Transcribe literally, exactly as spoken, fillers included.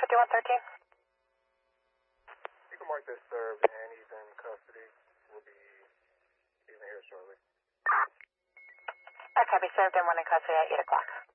fifty-one thirteen. You can mark this served and he's in custody. We'll be leaving here shortly. I copy, served and one in custody at eight o'clock.